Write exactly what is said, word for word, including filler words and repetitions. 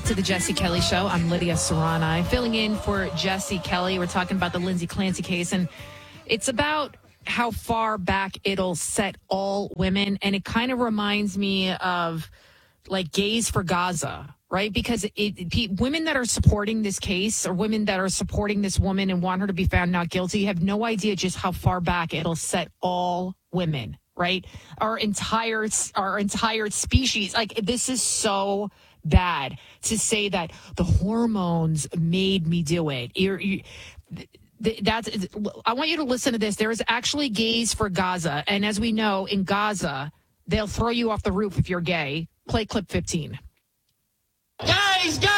to the Jesse Kelly Show. I'm Lydia Serrani, filling in for Jesse Kelly. We're talking about the Lindsay Clancy case, and it's about how far back it'll set all women, and it kind of reminds me of like Gays for Gaza, right? Because it, it, women that are supporting this case or women that are supporting this woman and want her to be found not guilty have no idea just how far back it'll set all women, right? Our entire our entire species. Like, this is so bad to say that the hormones made me do it. You're, you, that's. I want you to listen to this. There is actually Gays for Gaza, and as we know, in Gaza, they'll throw you off the roof if you're gay. Play clip fifteen. Guys, guys!